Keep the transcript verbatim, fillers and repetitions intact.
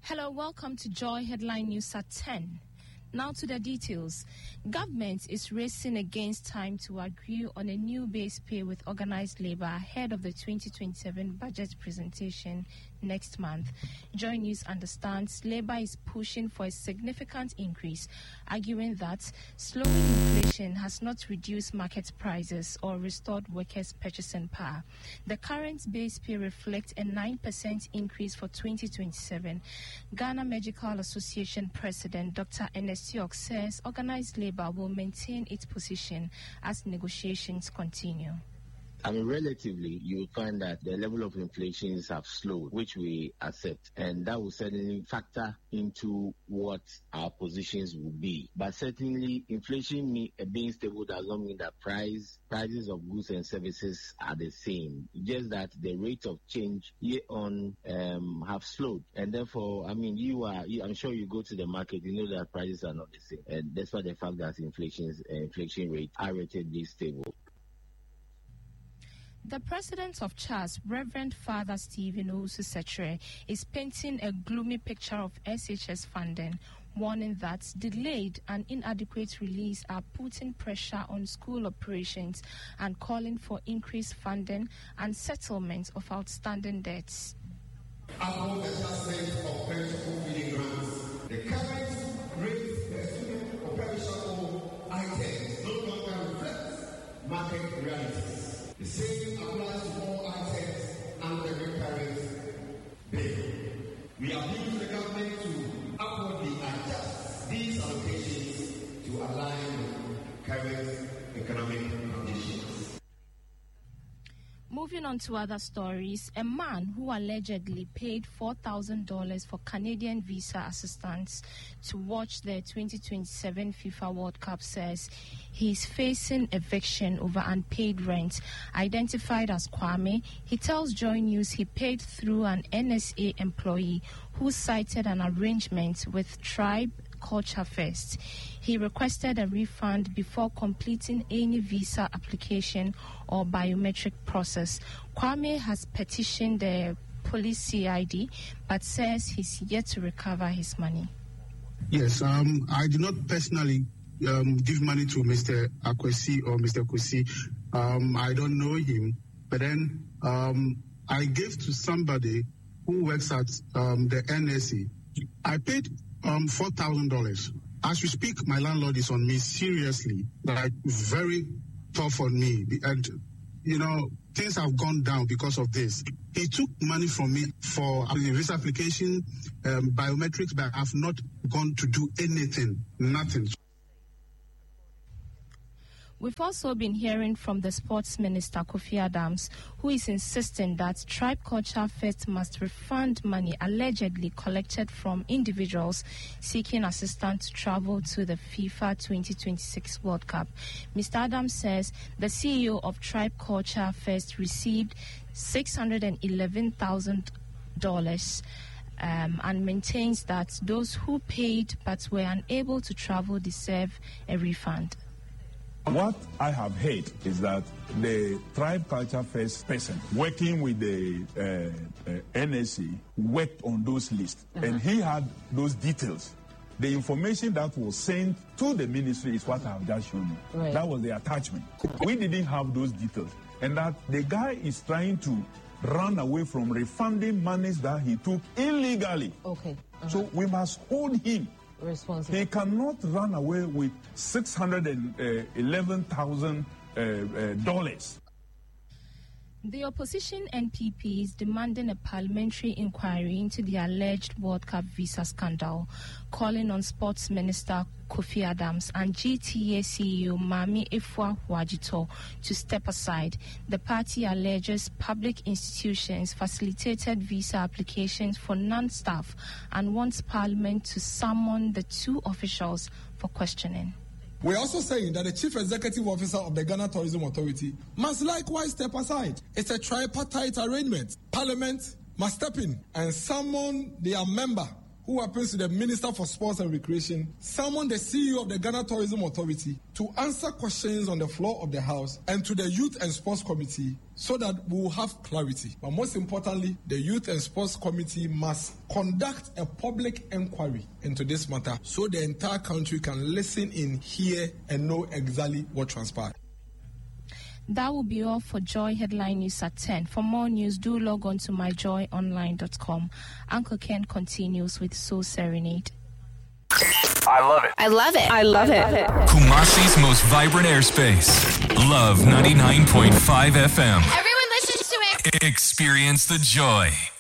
Hello, welcome to Joy Headline News at ten. Now to the details. Government is racing against time to agree on a new base pay with organized labor ahead of the twenty twenty-seven budget presentation next month. Joy News understands labor is pushing for a significant increase, arguing that slowing inflation has not reduced market prices or restored workers' purchasing power. The current base pay reflects a nine percent increase for twenty twenty-seven. Ghana Medical Association President Doctor Ernest York says organized labor will maintain its position as negotiations continue. I mean, relatively, you will find that the level of inflations have slowed, which we accept, and that will certainly factor into what our positions will be. But certainly, inflation mean, uh, being stable does not mean that price prices of goods and services are the same. Just that the rate of change year on um, have slowed, and therefore, I mean, you are. You, I'm sure you go to the market, you know that prices are not the same, and that's why the fact that inflation uh, inflation rate are relatively stable. The president of C H A S, Reverend Father Stephen Owusu-Sechere, is painting a gloomy picture of S H S funding, warning that delayed and inadequate release are putting pressure on school operations and calling for increased funding and settlement of outstanding debts. Upon the assessment of parent school feeding grants, the current rate per student for perishable items no longer reflects market realities. The same applies to all items under the new parent bill. We appeal to the government to upwardly adjust these allocations to align with current economic conditions. Moving on to other stories, a man who allegedly paid four thousand dollars for Canadian visa assistance to watch the twenty twenty-seven FIFA World Cup says he is facing eviction over unpaid rent. Identified as Kwame, he tells Joy News he paid through an N S A employee who cited an arrangement with Tribe Culture Fest. He requested a refund before completing any visa application or biometric process. Kwame has petitioned the police C I D but says he's yet to recover his money. Yes, um, I did not personally um, give money to Mister Akwesi or Mister Kwesi. Um, I don't know him, but then um, I gave to somebody who works at um, the N S A. I paid um, four thousand dollars. As we speak, my landlord is on me seriously, like very tough on me. And, you know, things have gone down because of this. He took money from me for a visa application, um, biometrics, but I have not gone to do anything, nothing. We've also been hearing from the Sports Minister, Kofi Adams, who is insisting that Tribe Culture Fest must refund money allegedly collected from individuals seeking assistance to travel to the FIFA twenty twenty-six World Cup. Mister Adams says the C E O of Tribe Culture Fest received six hundred eleven thousand dollars um, and maintains that those who paid but were unable to travel deserve a refund. What I have heard is that the Tribe Culture Fest person working with the uh, uh, N S A worked on those lists, uh-huh. and he had those details. The information that was sent to the ministry is what I have just shown you. Right. That was the attachment. We didn't have those details. And that the guy is trying to run away from refunding monies that he took illegally. Okay. Uh-huh. So we must hold him responsible. He cannot run away with six hundred eleven thousand dollars. The opposition N P P is demanding a parliamentary inquiry into the alleged World Cup visa scandal, calling on Sports Minister Kofi Adams and G T A C E O Mami Efua Huajito to step aside. The party alleges public institutions facilitated visa applications for non-staff and wants Parliament to summon the two officials for questioning. We're also saying that the Chief Executive Officer of the Ghana Tourism Authority must likewise step aside. It's a tripartite arrangement. Parliament must step in and summon their member who happens to the Minister for Sports and Recreation, summon the C E O of the Ghana Tourism Authority to answer questions on the floor of the House and to the Youth and Sports Committee so that we will have clarity. But most importantly, the Youth and Sports Committee must conduct a public inquiry into this matter so the entire country can listen in, hear, and know exactly what transpired. That will be all for Joy Headline News at ten. For more news, do log on to my joy online dot com. Uncle Ken continues with Soul Serenade. I love it. I love it. I love it. Kumasi's most vibrant airspace. Love ninety-nine point five F M. Everyone listens to it. Experience the joy.